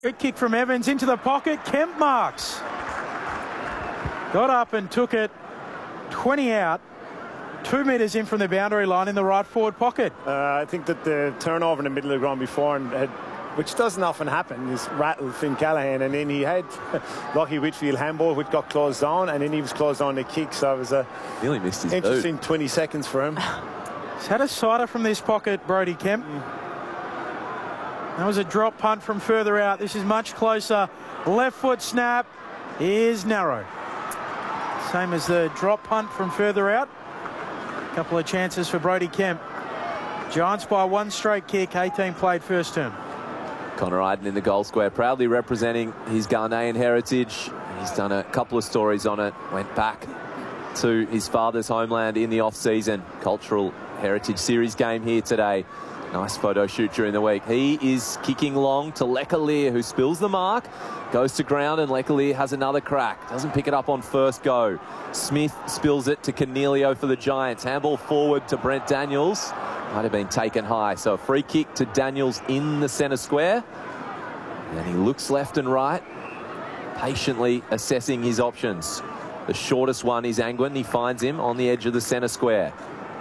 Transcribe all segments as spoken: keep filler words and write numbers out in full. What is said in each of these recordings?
Good kick from Evans into the pocket. Kemp marks. Got up and took it twenty out. Two metres in from the boundary line in the right forward pocket. Uh, I think that the turnover in the middle of the ground before, and had, which doesn't often happen, is rattled Finn Callahan, and then he had Lockie Whitfield handball, which got closed down, and then he was closed on the kick, so it was a nearly missed his interesting boot. twenty seconds for him. He's had a sider from this pocket, Brodie Kemp. Mm. That was a drop punt from further out. This is much closer. Left foot snap is narrow. Same as the drop punt from further out. A couple of chances for Brodie Kemp. Giants by one straight kick. eighteen played first term. Connor Iden in the goal square, proudly representing his Ghanaian heritage. He's done a couple of stories on it. Went back to his father's homeland in the off-season. Cultural Heritage Series game here today. Nice photo shoot during the week. He is kicking long to Lecalier, who spills the mark, goes to ground, and Lecalier has another crack. Doesn't pick it up on first go. Smith spills it to Cornelio for the Giants. Handball forward to Brent Daniels. Might have been taken high. So a free kick to Daniels in the centre square. And he looks left and right, patiently assessing his options. The shortest one is Angwin. He finds him on the edge of the centre square.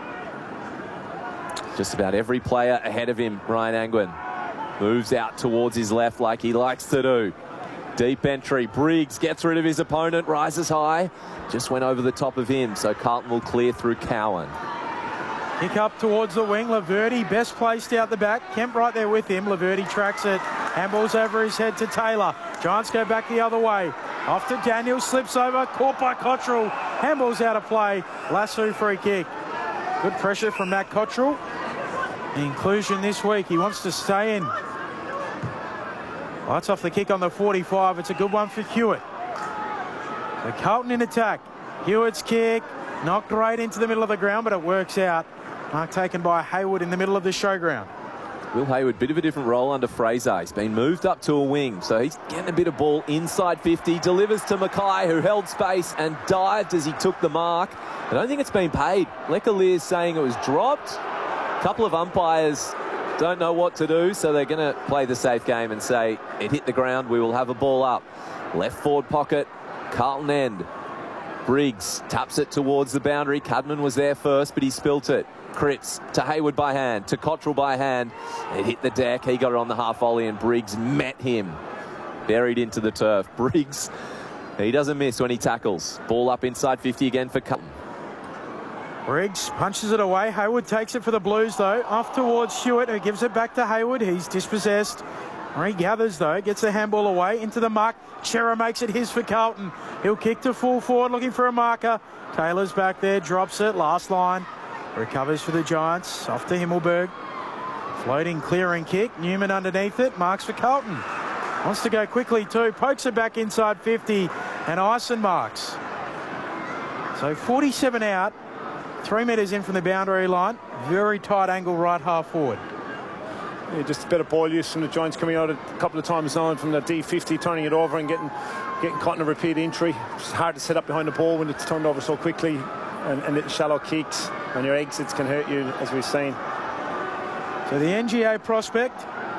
Just about every player ahead of him, Ryan Angwin. Moves out towards his left like he likes to do. Deep entry. Briggs gets rid of his opponent, rises high. Just went over the top of him, so Carlton will clear through Cowan. Kick up towards the wing. Laverty best placed out the back. Kemp right there with him. Laverty tracks it. Handballs over his head to Taylor. Giants go back the other way. Off to Daniels, slips over. Caught by Cottrell. Handballs out of play. Lasso free kick. Good pressure from Matt Cottrell. The inclusion this week. He wants to stay in. Lights off the kick on the forty-five. It's a good one for Hewitt. So Carlton in attack. Hewitt's kick. Knocked right into the middle of the ground, but it works out. Mark taken by Hayward in the middle of the showground. Will Hayward, bit of a different role under Fraser. He's been moved up to a wing, so he's getting a bit of ball inside fifty. Delivers to Mackay, who held space and dived as he took the mark. I don't think it's been paid. Lecalier's saying it was dropped. A couple of umpires don't know what to do, so they're going to play the safe game and say it hit the ground. We will have a ball up. Left forward pocket, Carlton end. Briggs taps it towards the boundary. Cadman was there first, but he spilt it. Cripps to Hayward by hand, to Cottrell by hand. It hit the deck. He got it on the half volley, and Briggs met him. Buried into the turf. Briggs, he doesn't miss when he tackles. Ball up inside fifty again for Carlton. Briggs punches it away. Hayward takes it for the Blues, though. Off towards Hewitt, who gives it back to Hayward. He's dispossessed. Regathers, though. Gets the handball away into the mark. Chera makes it his for Carlton. He'll kick to full forward, looking for a marker. Taylor's back there, drops it. Last line. Recovers for the Giants. Off to Himmelberg. Floating, clearing kick. Newman underneath it. Marks for Carlton. Wants to go quickly, too. Pokes it back inside fifty. And Ison marks. So forty-seven out. Three metres in from the boundary line. Very tight angle right half forward. Yeah, just a bit of ball use from the Giants coming out a couple of times on from the D fifty, turning it over and getting getting caught in a repeat entry. It's hard to set up behind the ball when it's turned over so quickly, and, and little shallow kicks and your exits can hurt you, as we've seen. So the N G A prospect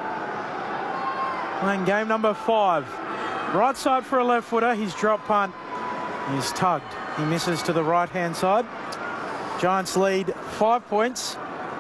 playing game number five. Right side for a left footer. His drop punt is tugged. He misses to the right hand side. Giants lead five points.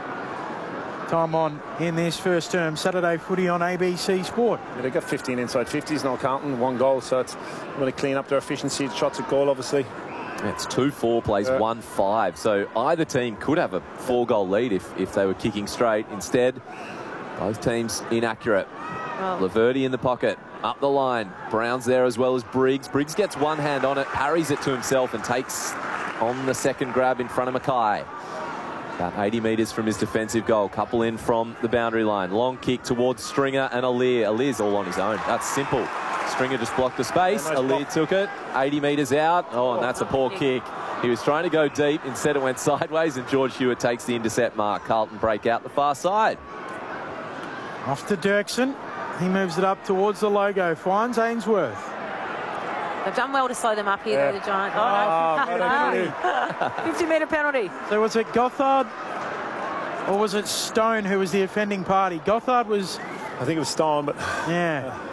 Time on in this first term. Saturday footy on A B C Sport. Yeah, they've got fifteen inside fifties now, Carlton, one goal, so it's really clean up their efficiency. Shots at goal, obviously. It's two four plays uh, one five, so either team could have a four goal lead if, if they were kicking straight. Instead, both teams inaccurate. Oh. Laverty in the pocket, up the line. Brown's there as well as Briggs. Briggs gets one hand on it, parries it to himself and takes on the second grab in front of Mackay. About eighty metres from his defensive goal. Couple in from the boundary line. Long kick towards Stringer and Aliir. Alir's all on his own. That's simple. Stringer just blocked the space. Yeah, nice Aliir block. Took it. eighty metres out. Oh, and that's a poor kick. He was trying to go deep. Instead, it went sideways, and George Hewitt takes the intercept mark. Carlton break out the far side. Off to Dirksen. He moves it up towards the logo. Finds Ainsworth. They've done well to slow them up here, Yeah. though, the Giants. Oh, no. fifty metre penalty. So was it Gothard or was it Stone who was the offending party? Gothard was... I think it was Stone, but... Yeah.